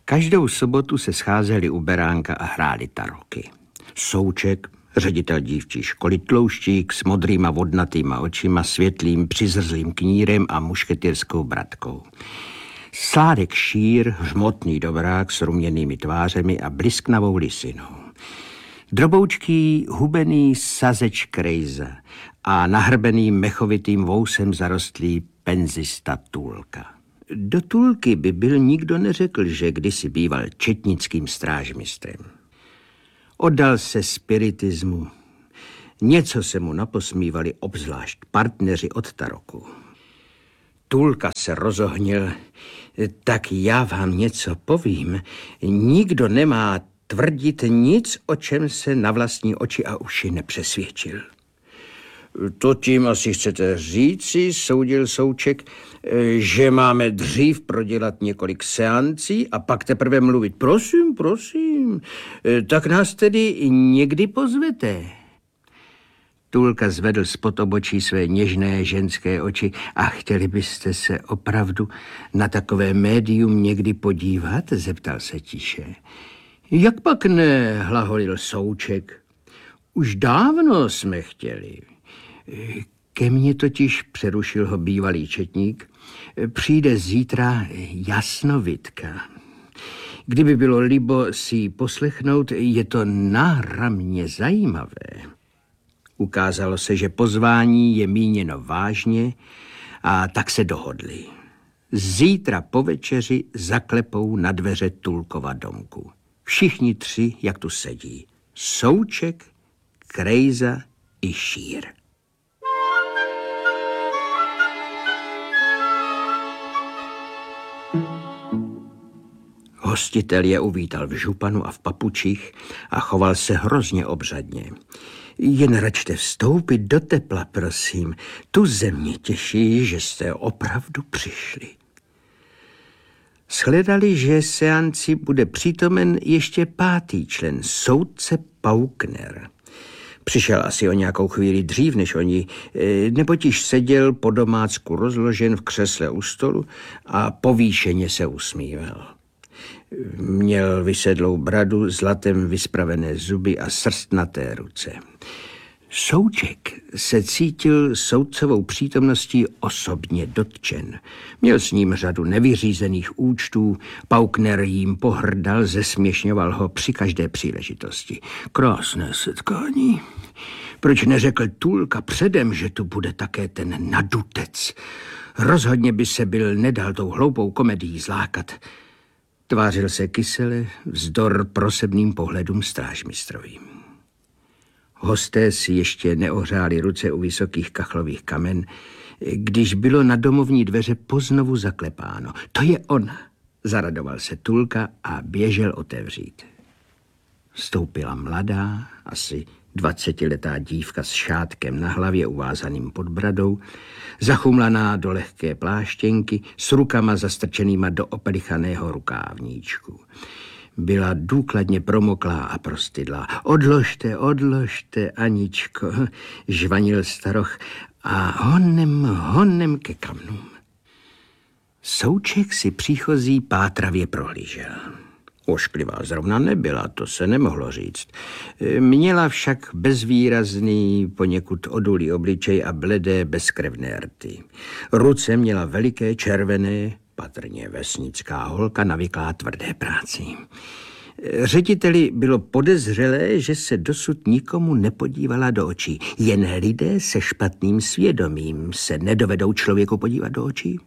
Každou sobotu se scházeli u beránka a hráli taroky. Souček, ředitel dívčí školy, tlouštík s modrýma vodnatýma očima, světlým přizrzlým knírem a mušketýrskou bratkou. Sládek Šír, hřmotný dobrák s ruměnými tvářemi a blisknavou lisinou. Droboučký, hubený sazeč Krejza a nahrbený mechovitým vousem zarostlý penzista Tulka. Do Tulky by byl nikdo neřekl, že kdysi býval četnickým strážmistrem. Oddal se spiritismu. Něco se mu naposmívali obzvlášť partneři od taroku. Tulka se rozohnil. Tak já vám něco povím. Nikdo nemá tvrdit nic, o čem se na vlastní oči a uši nepřesvědčil. To tím asi chcete říci, soudil Souček, že máme dřív prodělat několik seancí a pak teprve mluvit. Prosím, tak nás tedy někdy pozvete. Tulka zvedl spod obočí své něžné ženské oči. A chtěli byste se opravdu na takové médium někdy podívat? Zeptal se tiše. Jak pak ne, hlaholil Souček. Už dávno jsme chtěli. Ke mně totiž, přerušil ho bývalý četník, přijde zítra jasnovidka. Kdyby bylo libo si ji poslechnout, je to náramně zajímavé. Ukázalo se, že pozvání je míněno vážně a tak se dohodli. Zítra po večeři zaklepou na dveře Tulkova domku. Všichni tři, jak tu sedí. Souček, Krejza i Šír. Hostitel je uvítal v županu a v papučích a choval se hrozně obřadně. Jen račte vstoupit do tepla, prosím. Tu ze mě těší, že jste opravdu přišli. Shledali, že seanci bude přítomen ještě 5. člen, soudce Paukner. Přišel asi o nějakou chvíli dřív než oni, neboť již seděl po domácku rozložen v křesle u stolu a povýšeně se usmíval. Měl vysedlou bradu, zlatem vyspravené zuby a srstnaté ruce. Souček se cítil soudcovou přítomností osobně dotčen. Měl s ním řadu nevyřízených účtů, Paukner jim pohrdal, zesměšňoval ho při každé příležitosti. Krásné setkání. Proč neřekl Tulka předem, že tu bude také ten nadutec? Rozhodně by se byl nedal tou hloupou komedií zlákat. Tvářil se kysele, vzdor prosebným pohledům strážmistrovým. Hosté si ještě neohřáli ruce u vysokých kachlových kamen, když bylo na domovní dveře poznovu zaklepáno. To je ona, zaradoval se Tulka a běžel otevřít. Vstoupila mladá, asi 20letá dívka s šátkem na hlavě uvázaným pod bradou, zachumlaná do lehké pláštěnky s rukama zastrčenýma do opelichaného rukávníčku. Byla důkladně promoklá a prostydlá. Odložte, Aničko, žvanil staroch a honem ke kamnům. Souček si příchozí pátravě prohlížel. Ošklivá zrovna nebyla, to se nemohlo říct. Měla však bezvýrazný, poněkud odulý obličej a bledé, bezkrevné rty. Ruce měla veliké, červené, patrně vesnická holka, navyklá tvrdé práci. Řediteli bylo podezřelé, že se dosud nikomu nepodívala do očí. Jen lidé se špatným svědomím se nedovedou člověku podívat do očí.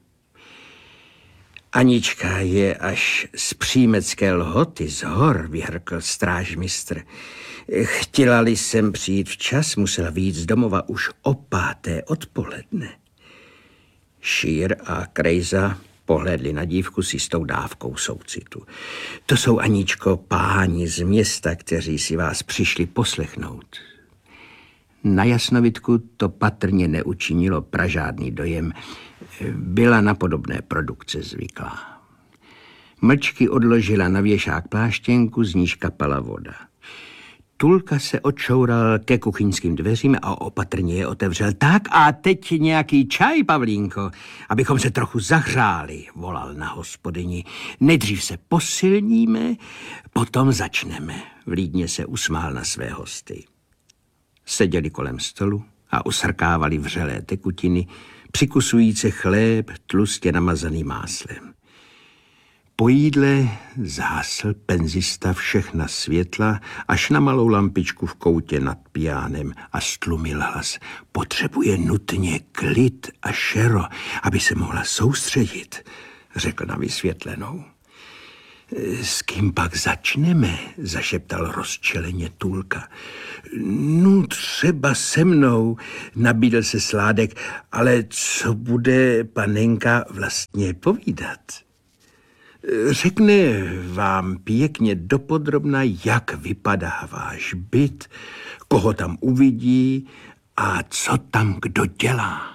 Anička je až z přímecké Lhoty z hor, vyhrkl strážmistr. Chtěla-li jsem přijít včas, musela vyjít z domova už o 5. odpoledne. Šír a Krejza pohlédli na dívku s jistou dávkou soucitu. To jsou, Aničko, páni z města, kteří si vás přišli poslechnout. Na jasnovidku to patrně neučinilo pražádný dojem. Byla na podobné produkce zvyklá. Mlčky odložila na věšák pláštěnku, z níž kapala voda. Tulka se odšoural ke kuchyňským dveřím a opatrně je otevřel. Tak a teď nějaký čaj, Pavlínko, abychom se trochu zahřáli, volal na hospodyni. Nejdřív se posilníme, potom začneme. Vlídně se usmál na své hosty. Seděli kolem stolu a usrkávali vřelé tekutiny, přikusujíce chléb tlustě namazaný máslem. Po jídle zhasl penzista všechna světla až na malou lampičku v koutě nad piánem a stlumil hlas. Potřebuje nutně klid a šero, aby se mohla soustředit, řekl na vysvětlenou. S kým pak začneme, zašeptal rozčeleně Tulka. No třeba se mnou, nabídl se Sládek, ale co bude panenka vlastně povídat? Řekne vám pěkně dopodrobna, jak vypadá váš byt, koho tam uvidí a co tam kdo dělá.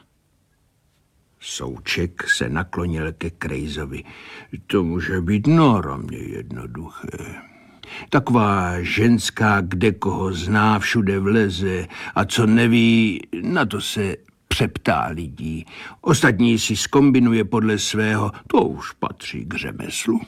Souček se naklonil ke Krejzovi. To může být náramně jednoduché. Taková ženská, kde koho zná, všude vleze a co neví, na to se přeptá lidí. Ostatní si zkombinuje podle svého, to už patří k řemeslu.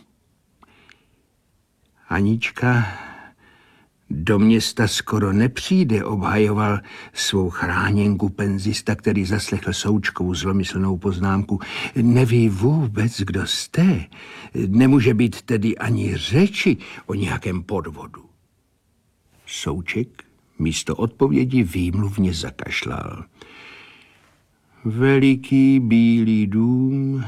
Anička do města skoro nepřijde, obhajoval svou chráněnku penzista, který zaslechl Součkovu zlomyslnou poznámku. Neví vůbec, kdo jste. Nemůže být tedy ani řeči o nějakém podvodu. Souček místo odpovědi výmluvně zakašlal. Veliký bílý dům,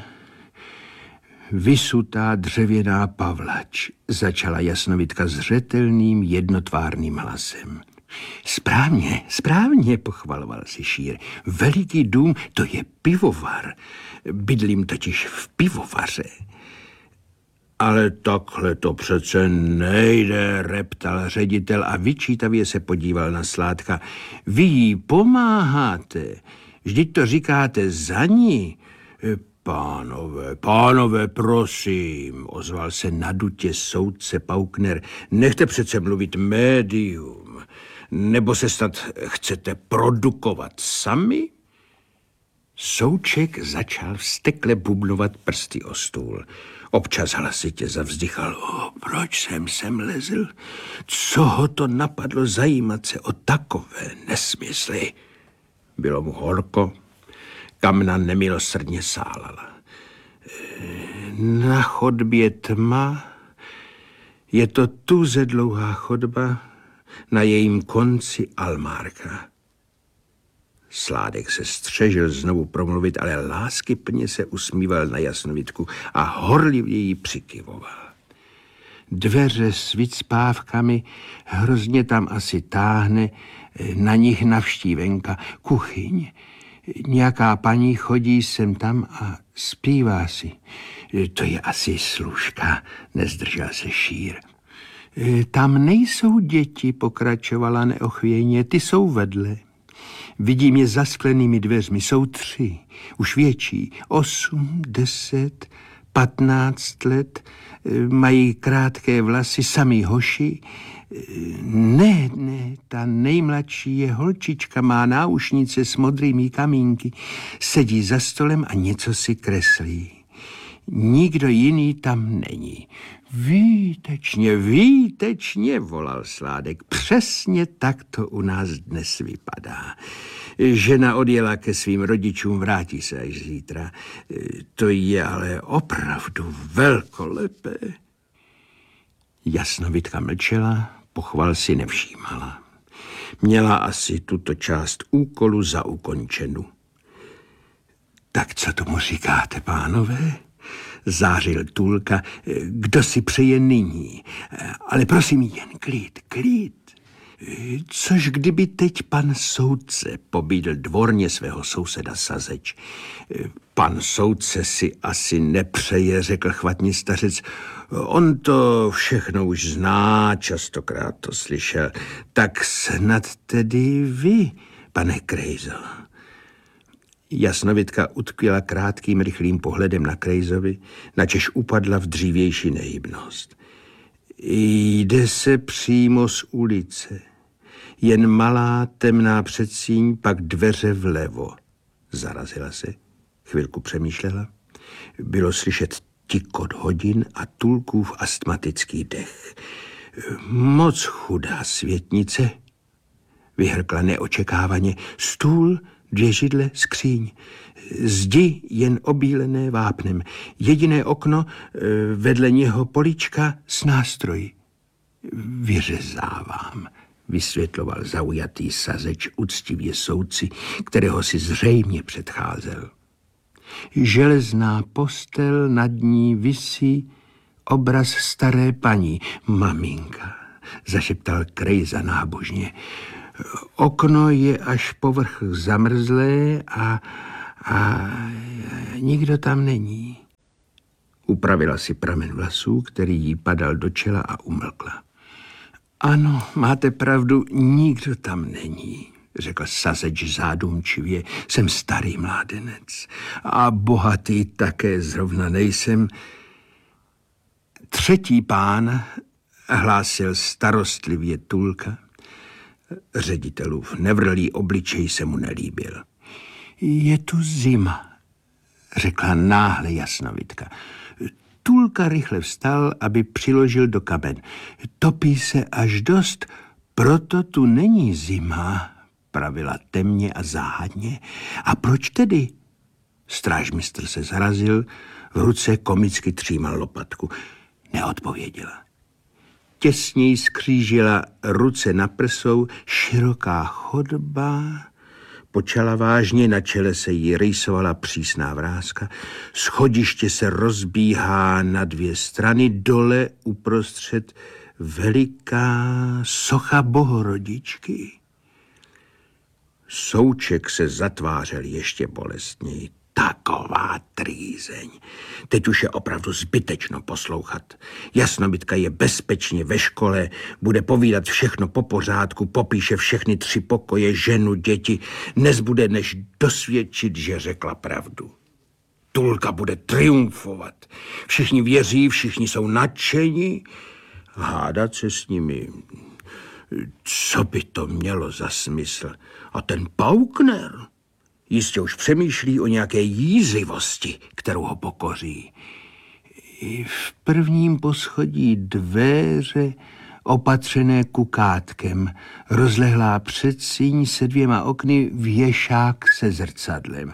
vysutá dřevěná pavlač, začala Jasnovitka zřetelným jednotvárným hlasem. Správně, pochvaloval si Šír. Veliký dům, to je pivovar. Bydlím totiž v pivovaře. Ale takhle to přece nejde, reptal ředitel a vyčítavě se podíval na Sládka. Vy jí pomáháte, vždyť to říkáte za ní. Pánové, prosím, ozval se nadutě soudce Paukner. Nechte přece mluvit médium. Nebo se snad chcete produkovat sami? Souček začal vztekle bubnovat prsty o stůl. Občas hlasitě zavzdychal. Proč jsem sem lezl? Co ho to napadlo zajímat se o takové nesmysly? Bylo mu horko. Kamna nemilosrdně sálala. Na chodbě tma, je to tuze dlouhá chodba, na jejím konci almárka. Sládek se střežil znovu promluvit, ale láskyplně se usmíval na Jasnovitku a horlivě jí přikyvoval. Dveře s vycpávkami, hrozně tam asi táhne, na nich navštívenka, kuchyň. Nějaká paní chodí sem tam a zpívá si. To je asi služka, nezdržel se Šír. Tam nejsou děti, pokračovala neochvějně, ty jsou vedle. Vidím je za sklenými dveřmi, jsou 3, už větší, 8, 10, 15 let, mají krátké vlasy, samý hoši. Ne, ta nejmladší je holčička, má náušnice s modrými kamínky, sedí za stolem a něco si kreslí. Nikdo jiný tam není. Výtečně, volal Sládek. Přesně tak to u nás dnes vypadá. Žena odjela ke svým rodičům, vrátí se až zítra. To je ale opravdu velkolepé. Jasnovitka mlčela, pochval si nevšímala. Měla asi tuto část úkolu za ukončenu. Tak co tomu říkáte, pánové? Zářil Tulka. Kdo si přeje nyní? Ale prosím, jen klid. Což kdyby teď pan soudce, pobídl dvorně svého souseda Sazeč. Pan soudce si asi nepřeje, řekl chvatně stařec. On to všechno už zná, častokrát to slyšel. Tak snad tedy vy, pane Krejzo. Jasnovitka utkvěla krátkým rychlým pohledem na Krejzovi, načež upadla v dřívější nehybnost. Jde se přímo z ulice. Jen malá temná předsíň, pak dveře vlevo. Zarazila se, chvilku přemýšlela. Bylo slyšet tikot hodin a Tulkův astmatický dech. Moc chudá světnice, vyhrkla neočekávaně. Stůl, 2 židle, skříň. Zdi jen obílené vápnem. Jediné okno, vedle něho polička s nástroji. Vyřezávám, vysvětloval zaujatý sazeč úctivě soudci, kterého si zřejmě předcházel. Železná postel, nad ní visí obraz staré paní. Maminka, zašeptal Krejza nábožně. Okno je až povrch zamrzlé a nikdo tam není. Upravila si pramen vlasů, který jí padal do čela a umlkla. Ano, máte pravdu, nikdo tam není, řekl sazeč zádumčivě. Jsem starý mládenec a bohatý také zrovna nejsem. 3. pán, hlásil starostlivě Tulka. Ředitelův nevrlý obličej se mu nelíbil. Je tu zima, řekla náhle Jasnovidka. Tulka rychle vstal, aby přiložil do kaben. Topí se až dost, proto tu není zima, pravila temně a záhadně. A proč tedy? Strážmistr se zarazil, v ruce komicky třímal lopatku. Neodpověděla. Těsněji skřížila ruce na prsou, široká chodba. Počala vážně, na čele se jí rýsovala přísná vrázka. Schodiště se rozbíhá na 2 strany, dole uprostřed veliká socha Bohorodičky. Souček se zatvářel ještě bolestněji. Taková trýzeň. Teď už je opravdu zbytečno poslouchat. Jasnovidka je bezpečně ve škole, bude povídat všechno po pořádku, popíše všechny 3 pokoje, ženu, děti. Nezbude než dosvědčit, že řekla pravdu. Tulka bude triumfovat. Všichni věří, všichni jsou nadšení. Hádat se s nimi, co by to mělo za smysl? A ten Paukner jistě už přemýšlí o nějaké jízlivosti, kterou ho pokoří. I v prvním poschodí dveře opatřené kukátkem, rozlehlá předsíň se 2 okny, věšák se zrcadlem.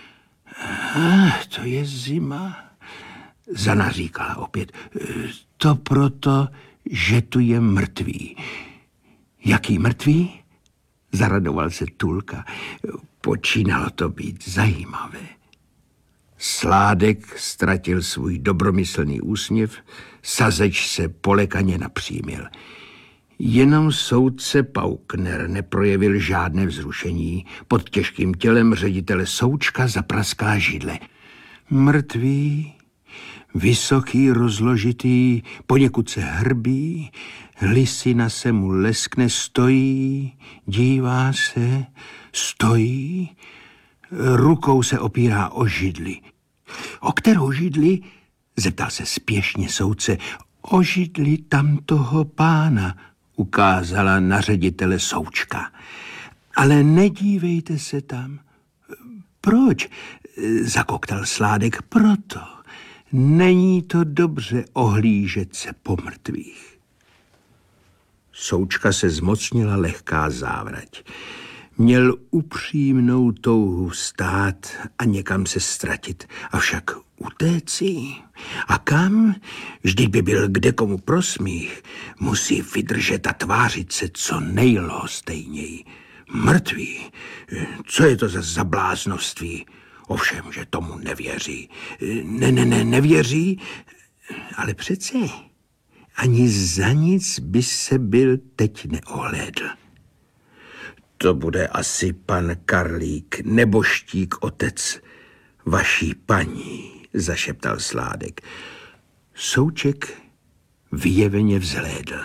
To je zima, zanaříkala opět. To proto, že tu je mrtvý. Jaký mrtvý? Zaradoval se Tulka. Počínalo to být zajímavé. Sládek ztratil svůj dobromyslný úsměv, sazeč se polekaně napřímil. Jenom soudce Paukner neprojevil žádné vzrušení. Pod těžkým tělem ředitele Součka zapraská židle. Mrtvý, vysoký, rozložitý, poněkud se hrbí, lisina se mu leskne, stojí, dívá se, stojí, rukou se opírá o židli. O kterou židli? Zeptal se spěšně soudce. O židli tamtoho pána, ukázala na ředitele Součka. Ale nedívejte se tam. Proč? Zakoktal Sládek. Proto. Není to dobře ohlížet se po mrtvých. Součka se zmocnila lehká závrať. Měl upřímnou touhu vstát a někam se ztratit. Avšak utéci? A kam? Vždyť by byl kde komu prosmích. Musí vydržet a tvářit se co nejlhostejněji. Mrtvý? Co je to za zabláznovství? Ovšem, že tomu nevěří. Nevěří, ale přece ani za nic by se byl teď neohlédl. To bude asi pan Karlík, neboštík otec vaší paní, zašeptal Sládek. Souček vyjeveně vzhlédl.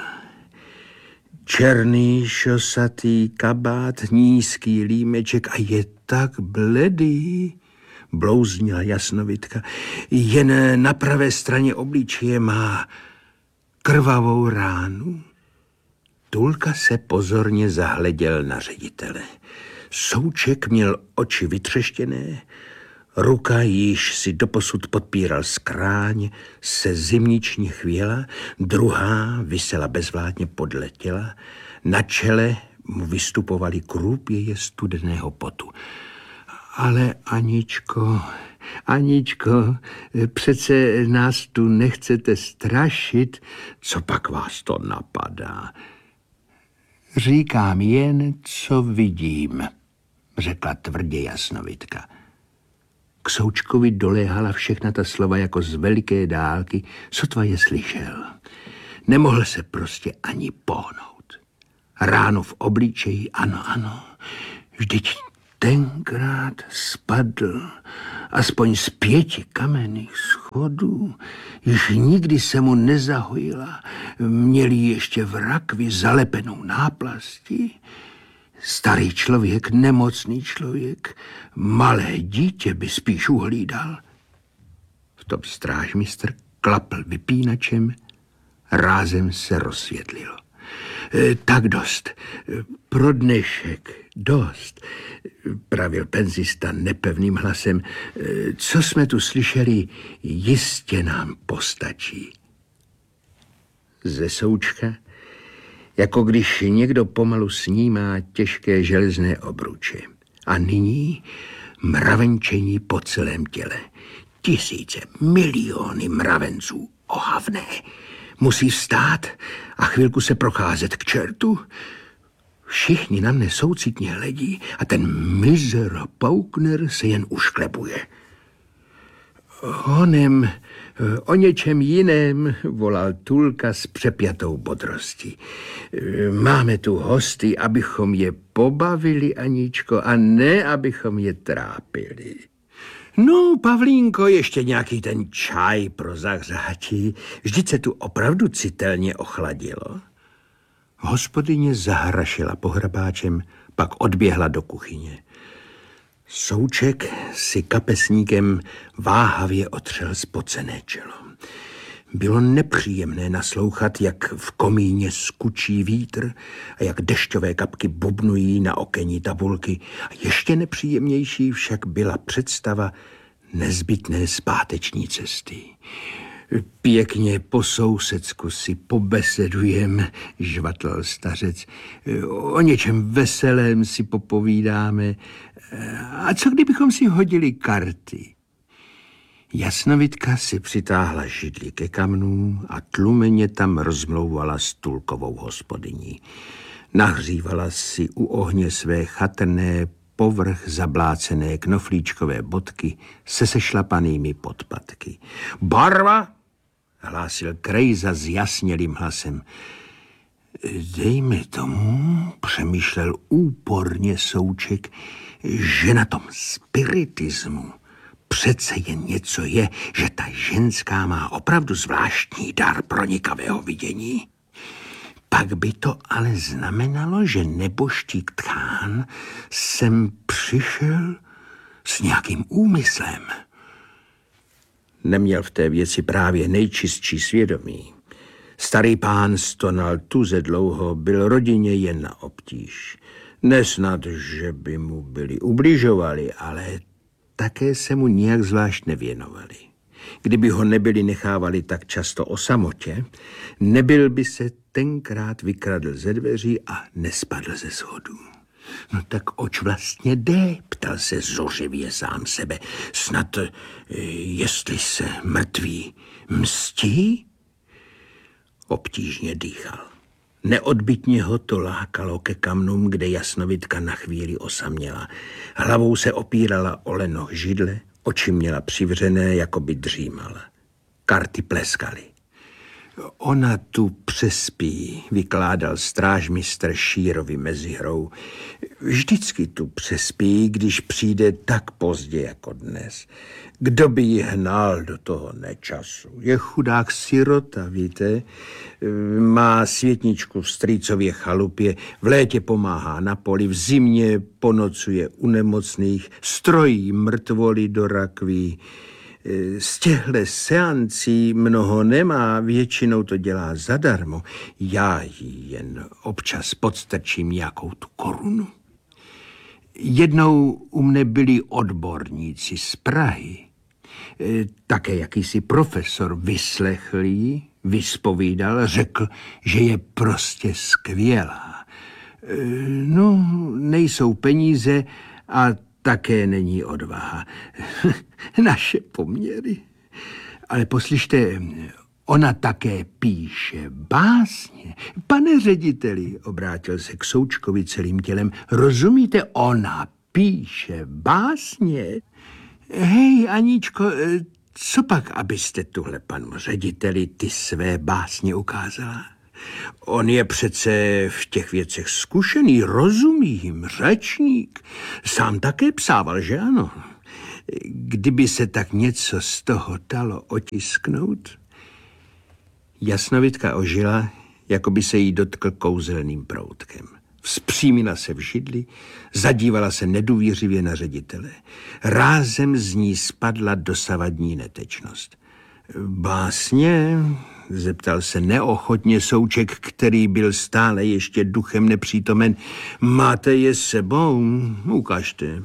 Černý šosatý kabát, nízký límeček a je tak bledý, blouznila Jasnovidka. Jen na pravé straně obličeje má krvavou ránu. Tulka se pozorně zahleděl na ředitele. Souček měl oči vytřeštěné, ruka, již si doposud podpíral skráň, se zimničně chvěla, druhá visela bezvládně podle těla, na čele mu vystupovaly krůpěje studeného potu. Ale Aničko, přece nás tu nechcete strašit, co pak vás to napadá? Říkám jen, co vidím, řekla tvrdě Jasnovitka. K Součkovi doléhala všechna ta slova jako z veliké dálky, sotva je slyšel. Nemohl se prostě ani pohnout. Ráno v obličeji, ano, vždyť tenkrát spadl aspoň z 5 kamenných schodů. Již nikdy se mu nezahojila, měli ještě v rakvi zalepenou náplastí. Starý člověk, nemocný člověk, malé dítě by spíš uhlídal. V tom strážmistr klapl vypínačem, rázem se rozsvětlilo. Tak dost, pro dnešek, dost, pravil penzista nepevným hlasem. Co jsme tu slyšeli, jistě nám postačí. Ze Součka, jako když někdo pomalu snímá těžké železné obruče. A nyní mravenčení po celém těle. Tisíce, miliony mravenců, ohavné. Musí vstát a chvilku se procházet k čertu. Všichni na mne soucitně hledí a ten mizera Paukner se jen ušklepuje. O něčem jiném, volal Tulka s přepjatou bodrostí. Máme tu hosty, abychom je pobavili, Aničko, a ne, abychom je trápili. No, Pavlínko, ještě nějaký ten čaj pro zahřátí. Vždyť se tu opravdu citelně ochladilo. Hospodyně zahrašila pohrabáčem, pak odběhla do kuchyně. Souček si kapesníkem váhavě otřel spocené čelo. Bylo nepříjemné naslouchat, jak v komíně skučí vítr a jak dešťové kapky bubnují na okenní tabulky. A ještě nepříjemnější však byla představa nezbytné zpáteční cesty. Pěkně po sousedsku si pobesedujem, žvatl stařec. O něčem veselém si popovídáme. A co kdybychom si hodili karty? Jasnovitka si přitáhla židli ke kamnům a tlumeně tam rozmlouvala s Tulkovou hospodyní. Nahřívala si u ohně své chatrné, povrch zablácené knoflíčkové bodky se sešlapanými podpatky. Barva, hlásil Krejza s jasnělým hlasem. Dejme tomu, přemýšlel úporně Souček, že na tom spiritismu přece jen něco je, že ta ženská má opravdu zvláštní dar pronikavého vidění. Pak by to ale znamenalo, že neboštík Tchán sem přišel s nějakým úmyslem. Neměl v té věci právě nejčistší svědomí. Starý pán stonal tuze dlouho, byl rodině jen na obtíž. Nesnad, že by mu byli ubližovali, ale také se mu nijak zvlášť nevěnovali. Kdyby ho nebyli nechávali tak často o samotě, nebyl by se tenkrát vykradl ze dveří a nespadl ze schodů. No tak oč vlastně jde, ptal se zořivě sám sebe. Snad, jestli se mrtví mstí? Obtížně dýchal. Neodbytně ho to lákalo ke kamnům, kde Jasnovitka na chvíli osaměla. Hlavou se opírala o lenoh židle, oči měla přivřené, jako by dřímala. Karty pleskaly. Ona tu přespí, vykládal strážmistr Šírovi mezi hrou. Vždycky tu přespí, když přijde tak pozdě jako dnes. Kdo by ji hnal do toho nečasu? Je chudák sirota, víte? Má světničku v strýcově chalupě, v létě pomáhá na poli, v zimě ponocuje u nemocných, strojí mrtvoly do rakví. Z těchto seancí mnoho nemá, většinou to dělá zadarmo. Já jí jen občas podstrčím nějakou tu korunu. Jednou u mne byli odborníci z Prahy. Také jakýsi profesor vyslechl ji, vyspovídal, řekl, že je prostě skvělá. No, nejsou peníze a také není odvaha. Naše poměry. Ale poslyšte, ona také píše básně. Pane řediteli, obrátil se k Součkovi celým tělem, rozumíte, ona píše básně. Hej, Aničko, co pak, abyste tuhle panu řediteli ty své básně ukázala? On je přece v těch věcech zkušený, rozumí jim, řečník. Sám také psával, že ano? Kdyby se tak něco z toho dalo otisknout? Jasnovidka ožila, jako by se jí dotkl kouzelným proutkem. Vzpřímila se v židli, zadívala se nedůvěřivě na ředitele. Rázem z ní spadla dosavadní netečnost. Básně? Zeptal se neochotně Souček, který byl stále ještě duchem nepřítomen. Máte je s sebou? Ukažte.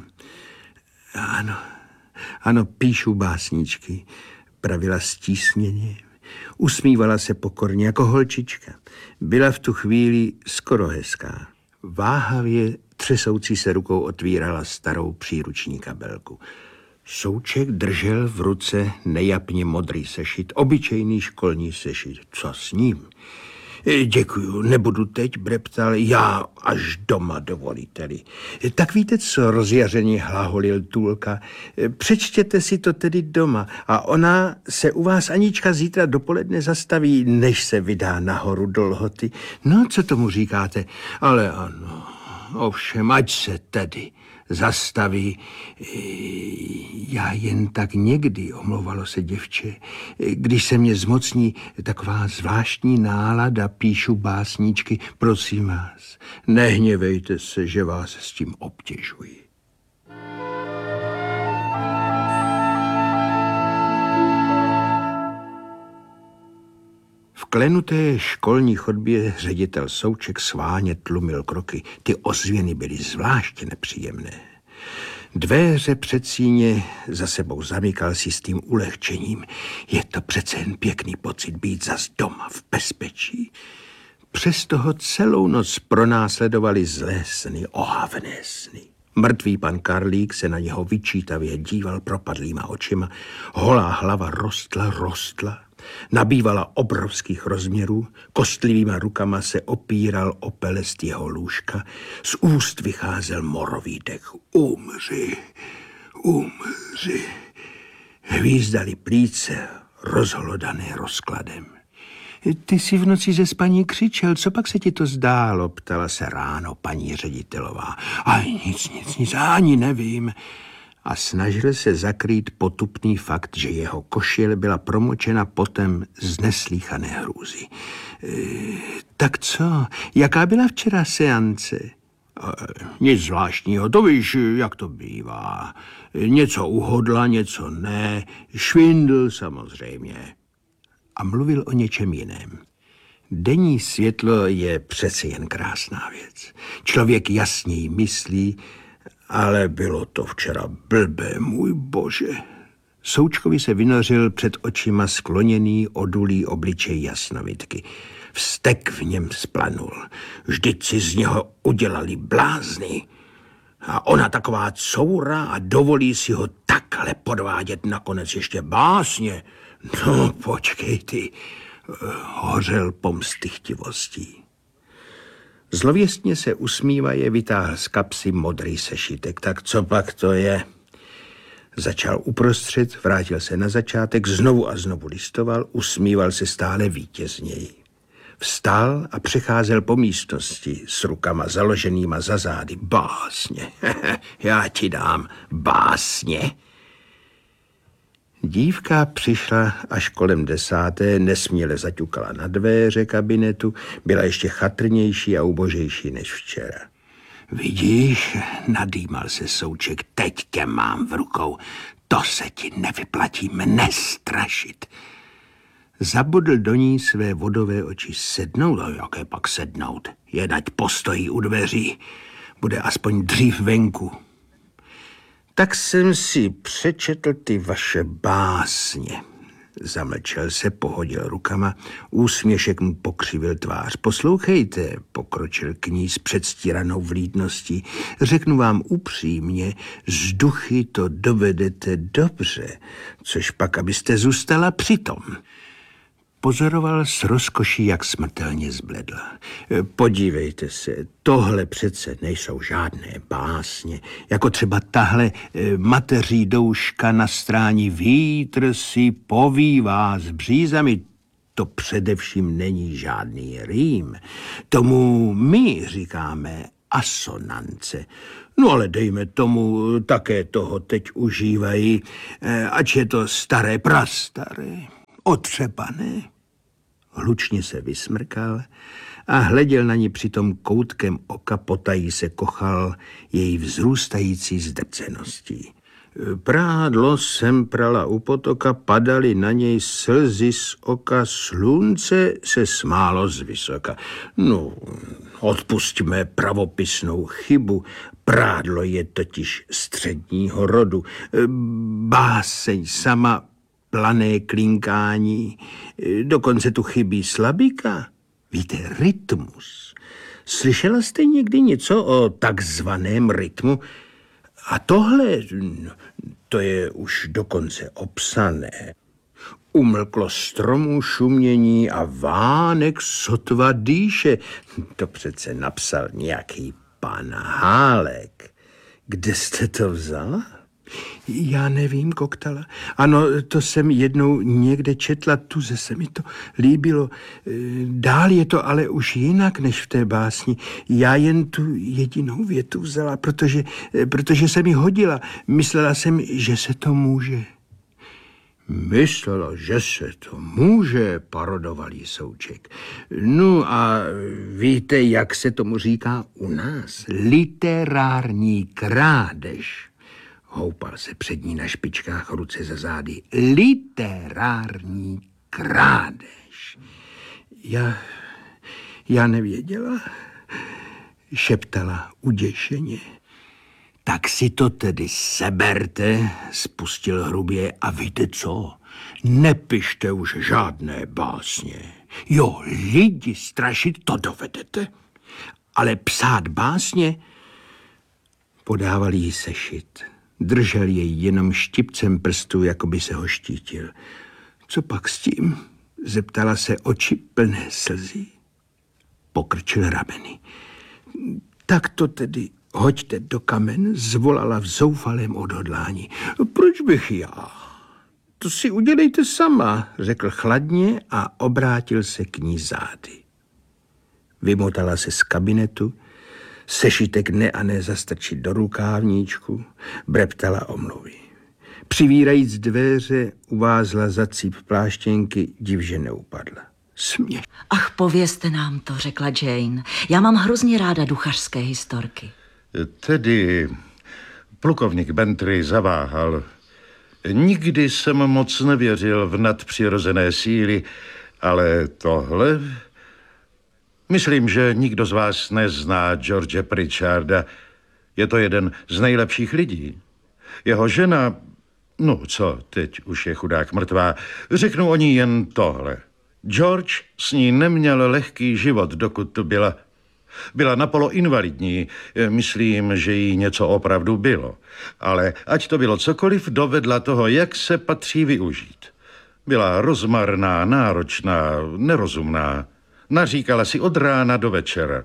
Ano, píšu básničky, pravila stísněně. Usmívala se pokorně jako holčička. Byla v tu chvíli skoro hezká. Váhavě třesoucí se rukou otvírala starou příruční kabelku. Souček držel v ruce nejapně modrý sešit, obyčejný školní sešit. Co s ním? Děkuju, nebudu teď, breptal, já až doma, dovolíte-li. Tak víte co, rozjařeně hlaholil Tulka, přečtěte si to tedy doma a ona se u vás, Anička, zítra dopoledne zastaví, než se vydá nahoru do Lhoty. No, co tomu říkáte? Ale ano, ovšem, ať se tedy zastaví. Já jen tak někdy, omlouvalo se děvče, když se mě zmocní taková zvláštní nálada, píšu básničky, prosím vás, nehněvejte se, že vás s tím obtěžuji. V klenuté školní chodbě ředitel Souček sváně tlumil kroky. Ty ozvěny byly zvláště nepříjemné. Dveře předsíně za sebou zamykal si s tím ulehčením. Je to přece jen pěkný pocit být zas doma v bezpečí. Přesto ho celou noc pronásledovali zlé sny, ohavné sny. Mrtvý pan Karlík se na něho vyčítavě díval propadlýma očima. Holá hlava rostla. Nabývala obrovských rozměrů, kostlivýma rukama se opíral o pelest jeho lůžka, z úst vycházel morový dech. Umři. Hvízdali plíce, rozhlodané rozkladem. Ty jsi v noci ze spaní křičel, co pak se ti to zdálo? Ptala se ráno paní ředitelová. A nic, ani nevím. A snažil se zakrýt potupný fakt, že jeho košile byla promočena potem z neslýchané hrůzy. Tak co? Jaká byla včera seance? Nic zvláštního, to víš, jak to bývá. Něco uhodla, něco ne. Švindl samozřejmě. A mluvil o něčem jiném. Denní světlo je přece jen krásná věc. Člověk jasněji myslí, ale bylo to včera blbé, můj bože. Součkovi se vynořil před očima skloněný, odulý obličej Jasnovidky. Vztek v něm splanul. Vždyť si z něho udělali blázny. A ona taková coura a dovolí si ho takhle podvádět nakonec ještě básně. No, počkej ty, hořel pomstychtivostí. Zlověstně se usmívaje vytáhl z kapsy modrý sešitek. Tak co pak to je? Začal uprostřed, vrátil se na začátek, znovu a znovu listoval, usmíval se stále vítězněji. Vstal a přecházel po místnosti s rukama založenýma za zády. Básně, já ti dám básně. Dívka přišla až kolem 10, nesměle zaťukala na dveře kabinetu, byla ještě chatrnější a ubožejší než včera. Vidíš, nadýmal se Souček, teď tě mám v rukou. To se ti nevyplatí mne strašit. Zabodl do ní své vodové oči. Sednout? A jaké pak sednout? Jedať postojí u dveří. Bude aspoň dřív venku. Tak jsem si přečetl ty vaše básně. Zamlčel se, pohodil rukama, úsměšek mu pokřivil tvář. Poslouchejte, pokročil k ní s předstíranou vlídností. Řeknu vám upřímně, z duchy to dovedete dobře, což pak, abyste zůstala přitom. Pozoroval s rozkoší, jak smrtelně zbledla. Podívejte se, tohle přece nejsou žádné básně, jako třeba tahle mateří douška na stráni vítr si povívá s břízami. To především není žádný rým. Tomu my říkáme asonance. No ale dejme tomu, také toho teď užívají, ač je to staré prastaré. Otřepané. Hlučně se vysmrkal a hleděl na ní přitom koutkem oka, potají se kochal její vzrůstající zdrceností. Prádlo sem prala u potoka, padaly na něj slzy z oka, slunce se smálo zvysoka. No, odpustíme pravopisnou chybu, prádlo je totiž středního rodu. Báseň sama plané klinkání, dokonce tu chybí slabika. Víte, rytmus. Slyšela jste někdy něco o takzvaném rytmu? A tohle, to je už dokonce opsané. Umlklo stromů šumění a vánek sotva dýše. To přece napsal nějaký pan Hálek. Kde jste to vzala? Já nevím, Koktala. Ano, to jsem jednou někde četla, tuze se mi to líbilo. Dál je to ale už jinak než v té básni. Já jen tu jedinou větu vzala, protože se mi hodila. Myslela jsem, že se to může. Myslela, že se to může, parodoval jí Souček. No a víte, jak se tomu říká u nás? Literární krádež. Houpal se před ní na špičkách, ruce za zády. Literární krádež. Já nevěděla, šeptala uděšeně. Tak si to tedy seberte, spustil hrubě, a víte co? Nepište už žádné básně. Jo, lidi strašit to dovedete, ale psát básně? Podával jí sešit. Držel jej jenom štipcem prstů, jako by se ho štítil. Co pak s tím? Zeptala se, oči plné slzí. Pokrčil rameny. Tak to tedy hoďte do kamen, zvolala v zoufalém odhodlání. Proč bych já? To si udělejte sama, řekl chladně a obrátil se k ní zády. Vymotala se z kabinetu, sešitek ne a ne zastrčit do rukávníčku, breptala omluvy. Přivírajíc dveře, uvázla za cíp pláštěnky, div, že neupadla. Směš. Ach, povězte nám to, řekla Jane. Já mám hrozně ráda duchařské historky. Tedy plukovník Bentry zaváhal. Nikdy jsem moc nevěřil v nadpřirozené síly, ale tohle... Myslím, že nikdo z vás nezná George Pritcharda. Je to jeden z nejlepších lidí. Jeho žena, no co, teď už je chudák mrtvá, řeknu o ní jen tohle. George s ní neměl lehký život, dokud tu byla. Byla napolo invalidní, myslím, že jí něco opravdu bylo. Ale ať to bylo cokoliv, dovedla toho, jak se patří využít. Byla rozmarná, náročná, nerozumná. Naříkala si od rána do večera.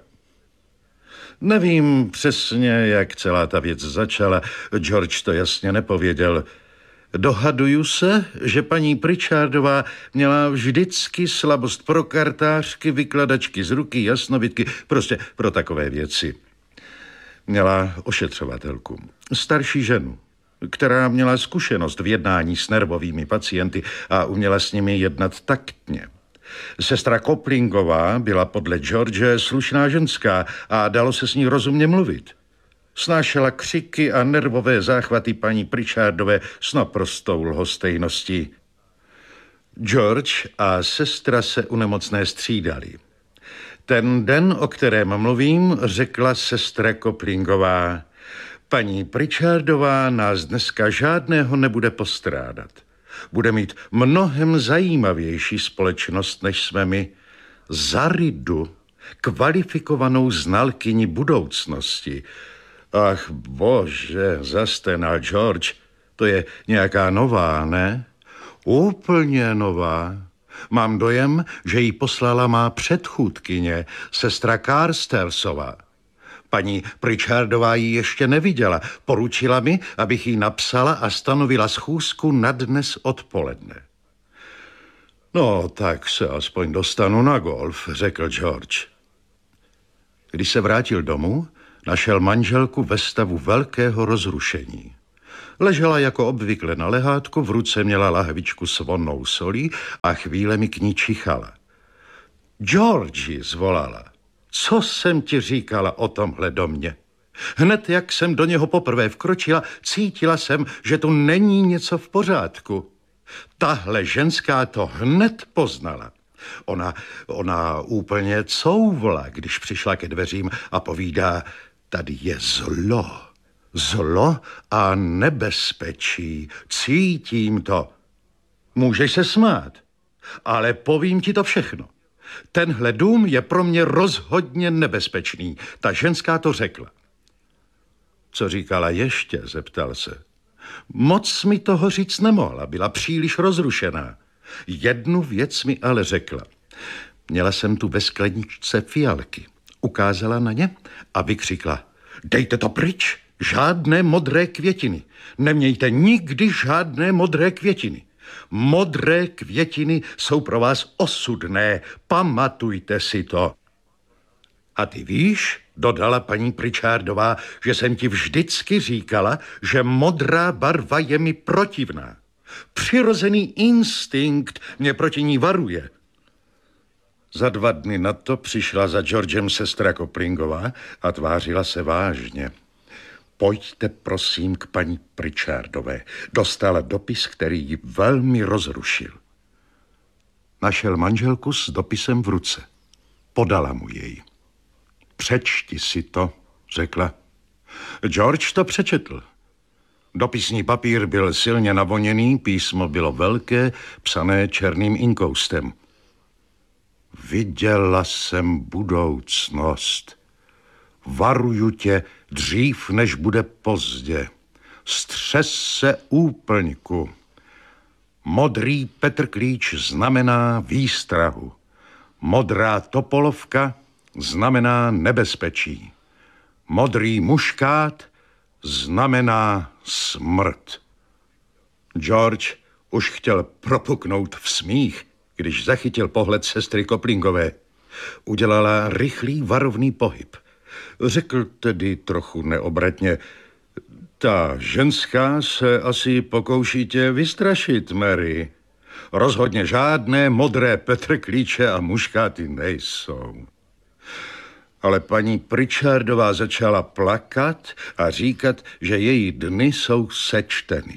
Nevím přesně, jak celá ta věc začala. George to jasně nepověděl. Dohaduju se, že paní Pritchardová měla vždycky slabost pro kartářky, vykladačky z ruky, jasnovidky, prostě pro takové věci. Měla ošetřovatelku, starší ženu, která měla zkušenost v jednání s nervovými pacienty a uměla s nimi jednat taktně. Sestra Koplingová byla podle George slušná ženská a dalo se s ní rozumně mluvit. Snášela křiky a nervové záchvaty paní Pritchardové s naprostou lhostejností. George a sestra se u nemocné střídali. Ten den, o kterém mluvím, řekla sestra Koplingová: paní Pritchardová nás dneska žádného nebude postrádat. Bude mít mnohem zajímavější společnost, než jsme my. Za Ridu, kvalifikovanou znalkyni budoucnosti. Ach bože, zastenal George, to je nějaká nová, ne? Úplně nová. Mám dojem, že ji poslala má předchůdkyně, sestra Carstersová. Paní Pritchardová ji ještě neviděla. Poručila mi, abych jí napsala a stanovila schůzku na dnes odpoledne. No, tak se aspoň dostanu na golf, řekl George. Když se vrátil domů, našel manželku ve stavu velkého rozrušení. Ležela jako obvykle na lehátku, v ruce měla lahvičku s vonnou solí a chvílemi k ní čichala. Georgi, zvolala, co jsem ti říkala o tomhle domě? Hned jak jsem do něho poprvé vkročila, cítila jsem, že tu není něco v pořádku. Tahle ženská to hned poznala. Ona úplně couvla, když přišla ke dveřím a povídá: tady je zlo. Zlo a nebezpečí. Cítím to. Můžeš se smát, ale povím ti to všechno. Tenhle dům je pro mě rozhodně nebezpečný. Ta ženská to řekla. Co říkala ještě, zeptal se. Moc mi toho říct nemohla, byla příliš rozrušená. Jednu věc mi ale řekla. Měla jsem tu ve skleničce fialky. Ukázala na ně a vykřikla: dejte to pryč, žádné modré květiny. Nemějte nikdy žádné modré květiny. Modré květiny jsou pro vás osudné, pamatujte si to. A ty víš, dodala paní Pritchardová, že jsem ti vždycky říkala, že modrá barva je mi protivná. Přirozený instinkt mě proti ní varuje. Za 2 dny na to přišla za Georgem sestra Koplingová a tvářila se vážně. Pojďte prosím k paní Pritchardové. Dostala dopis, který ji velmi rozrušil. Našel manželku s dopisem v ruce. Podala mu jej. Přečti si to, řekla. George to přečetl. Dopisní papír byl silně navoněný, písmo bylo velké, psané černým inkoustem. Viděla jsem budoucnost. Varuju tě dřív, než bude pozdě. Střes se úplňku. Modrý Petrklíč znamená výstrahu. Modrá topolovka znamená nebezpečí. Modrý muškát znamená smrt. George už chtěl propuknout v smích, když zachytil pohled sestry Koplingové. Udělala rychlý varovný pohyb. Řekl tedy trochu neobratně: ta ženská se asi pokouší tě vystrašit, Mary. Rozhodně žádné modré Petrklíče a muškáty nejsou. Ale paní Pritchardová začala plakat a říkat, že její dny jsou sečteny.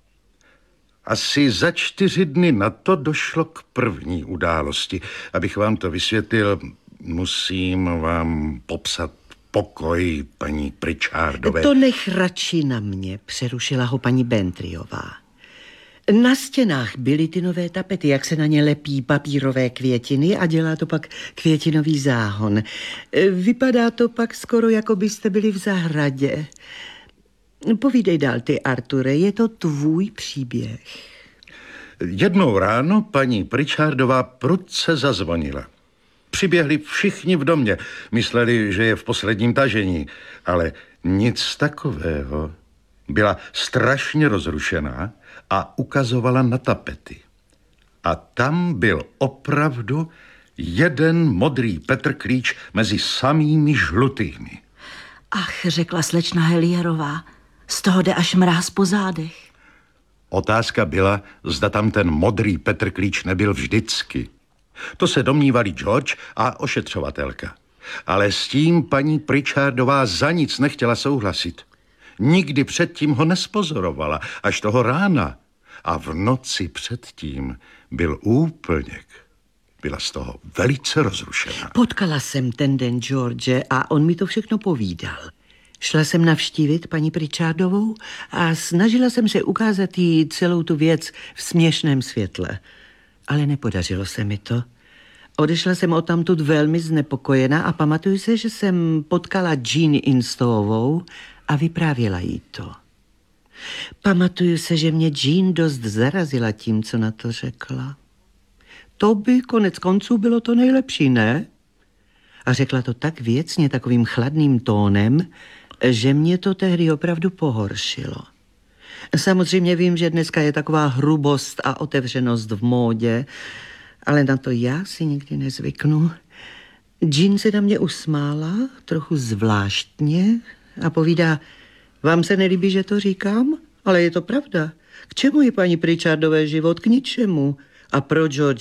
Asi za 4 dny na to došlo k první události. Abych vám to vysvětlil, musím vám popsat pokoj paní Pritchardové. To nech radši na mě, přerušila ho paní Bentryová. Na stěnách byly ty nové tapety, jak se na ně lepí papírové květiny a dělá to pak květinový záhon. Vypadá to pak skoro, jako byste byli v zahradě. Povídej dál ty, Arture, je to tvůj příběh. Jednou ráno paní Pritchardová prudce zazvonila. Přiběhli všichni v domě, mysleli, že je v posledním tažení, ale nic takového. Byla strašně rozrušená a ukazovala na tapety. A tam byl opravdu jeden modrý Petrklíč mezi samými žlutými. Ach, řekla slečna Helierová, z toho jde až mráz po zádech. Otázka byla, zda tam ten modrý Petrklíč nebyl vždycky. To se domnívali George a ošetřovatelka. Ale s tím paní Pritchardová za nic nechtěla souhlasit. Nikdy předtím ho nespozorovala, až toho rána. A v noci předtím byl úplněk. Byla z toho velice rozrušená. Potkala jsem ten den George a on mi to všechno povídal. Šla jsem navštívit paní Pritchardovou a snažila jsem se ukázat jí celou tu věc v směšném světle. Ale nepodařilo se mi to. Odešla jsem odtamtud velmi znepokojená a pamatuju se, že jsem potkala Jean Instovou a vyprávěla jí to. Pamatuju se, že mě Jean dost zarazila tím, co na to řekla. To by konec konců bylo to nejlepší, ne? A řekla to tak věcně, takovým chladným tónem, že mě to tehdy opravdu pohoršilo. Samozřejmě vím, že dneska je taková hrubost a otevřenost v módě, ale na to já si nikdy nezvyknu. Jean se na mě usmála, trochu zvláštně, a povídá: vám se nelíbí, že to říkám? Ale je to pravda. K čemu je paní Pritchardové život? K ničemu. A pro George